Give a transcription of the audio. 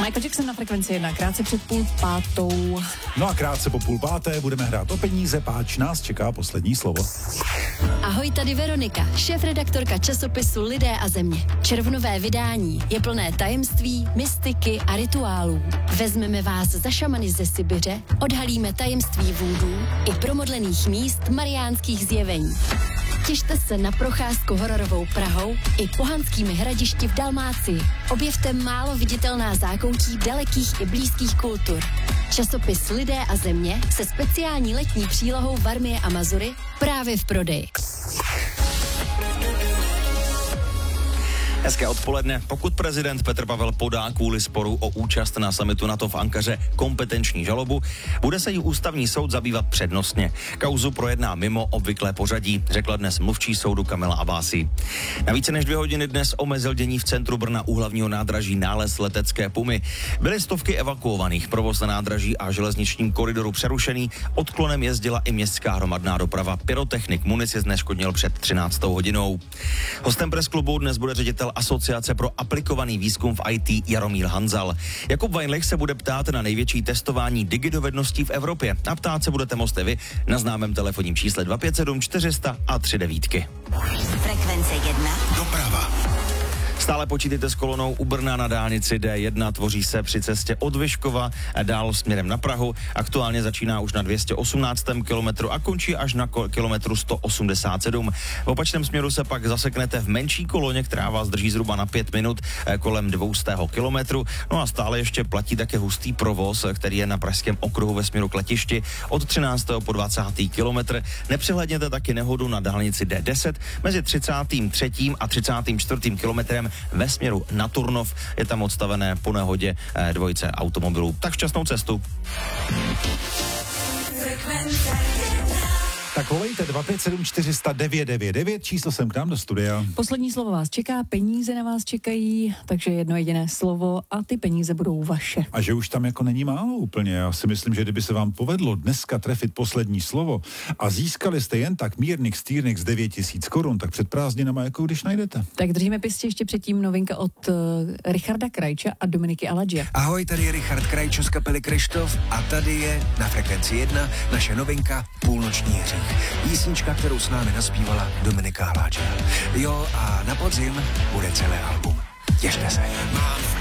Michael Jackson na Frekvenci 1, krátce před 4:30. No a krátce po 4:30 budeme hrát o peníze, páč nás čeká poslední slovo. Ahoj, tady Veronika, šéfredaktorka časopisu Lidé a země. Červnové vydání je plné tajemství, mystiky a rituálů. Vezmeme vás za šamany ze Sibiře, odhalíme tajemství vůdů i promodlených míst mariánských zjevení. Těšte se na procházku hororovou Prahou i pohanskými hradišti v Dalmácii. Objevte málo viditelná zákoutí dalekých i blízkých kultur. Časopis Lidé a země se speciální letní přílohou Varmie a Mazury právě v prodeji. Hezké odpoledne. Pokud prezident Petr Pavel podá kvůli sporu o účast na summitu NATO v Ankaře kompetenční žalobu, bude se jí ústavní soud zabývat přednostně. Kauzu projedná mimo obvyklé pořadí, řekla dnes mluvčí soudu Kamila Abbasi. Na více než 2 hodiny dnes omezil dění v centru Brna u hlavního nádraží nález letecké Pumy. Byly stovky evakuovaných, provoz na nádraží a železničním koridoru přerušený, odklonem jezdila i městská hromadná doprava. Pyrotechnik munici zneškodnil před 13. hodinou. Hostem Press klubu dnes bude ředitel Asociace pro aplikovaný výzkum v IT Jaromír Hanzal. Jakub Weinlich se bude ptát na největší testování digidovedností v Evropě. A ptát se budete moci vy na známém telefonním čísle 257 400 a 39. Frekvence 1. Doprava. Stále počítejte s kolonou u Brna na dálnici D1, tvoří se při cestě od Vyškova dál směrem na Prahu. Aktuálně začíná už na 218. kilometru a končí až na kilometru 187. V opačném směru se pak zaseknete v menší koloně, která vás drží zhruba na 5 minut kolem 200. kilometru. No a stále ještě platí také hustý provoz, který je na pražském okruhu ve směru k letišti od 13. po 20. kilometr. Nepřehledněte taky nehodu na dálnici D10 mezi 33. a 34. kilometrem ve směru na Turnov. Je tam odstavené po nehodě dvojice automobilů. Tak šťastnou cestu. Tak volejte 257 400 999, číslo sem k nám do studia. Poslední slovo vás čeká, peníze na vás čekají, takže jedno jediné slovo a ty peníze budou vaše. A že už tam jako není málo úplně. Já si myslím, že kdyby se vám povedlo dneska trefit poslední slovo a získali jste jen tak mírných stýrnek z 9 000 korun, tak před prázdninama jako když najdete. Tak držíme pěstě ještě předtím novinka od Richarda Krajča a Dominiky Aladže. Ahoj, tady je Richard Krajčo z kapely Krištof a tady je na Frekvenci 1 naše novinka Půlnoční hřích. Písnička, kterou s námi naspívala Dominika Aladže. Jo, a na podzim bude celé album. Těšte se. Mám v